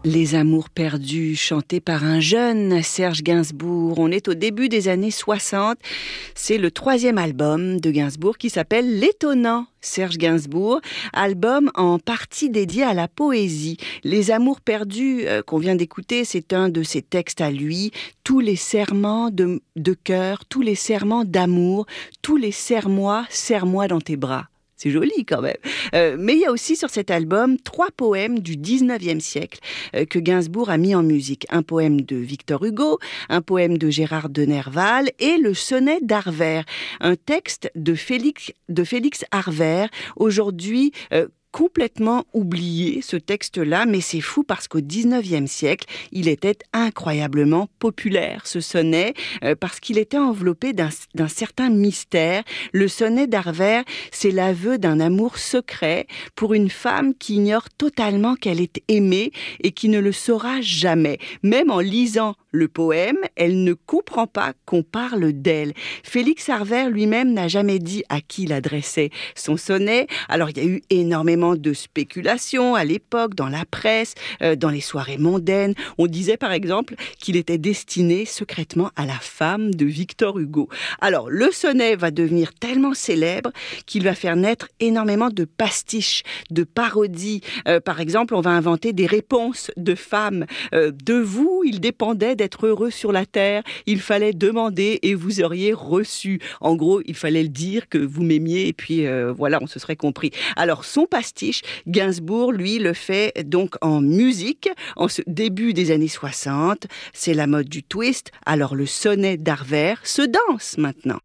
Les amours perdus, chantés par un jeune Serge Gainsbourg. On est au début des années 60. C'est le 3e album de Gainsbourg qui s'appelle L'étonnant Serge Gainsbourg. Album en partie dédié à la poésie. Les amours perdus qu'on vient d'écouter, c'est un de ses textes à lui. Tous les serments de cœur, tous les serments d'amour, tous les serre-moi dans tes bras. C'est joli quand même. Mais il y a aussi sur cet album 3 poèmes du 19e siècle que Gainsbourg a mis en musique. Un poème de Victor Hugo, un poème de Gérard de Nerval et le sonnet d'Arvert, un texte de Félix Arvert, aujourd'hui complètement oublié ce texte-là, mais c'est fou parce qu'au 19e siècle, il était incroyablement populaire, ce sonnet, parce qu'il était enveloppé d'un certain mystère. Le sonnet d'Arvert, c'est l'aveu d'un amour secret pour une femme qui ignore totalement qu'elle est aimée et qui ne le saura jamais. Même en lisant le poème, elle ne comprend pas qu'on parle d'elle. Félix Arvert lui-même n'a jamais dit à qui il adressait son sonnet. Alors il y a eu énormément de spéculations à l'époque, dans la presse, dans les soirées mondaines. On disait par exemple qu'il était destiné secrètement à la femme de Victor Hugo. Alors le sonnet va devenir tellement célèbre qu'il va faire naître énormément de pastiches, de parodies. Par exemple, on va inventer des réponses de femmes. De vous, il dépendait d'être heureux sur la terre, il fallait demander et vous auriez reçu. En gros, il fallait le dire que vous m'aimiez et puis voilà, on se serait compris. Alors son pastiche, Gainsbourg, lui, le fait donc en musique, en ce début des années 60. C'est la mode du twist. Alors le sonnet d'Arvert se danse maintenant.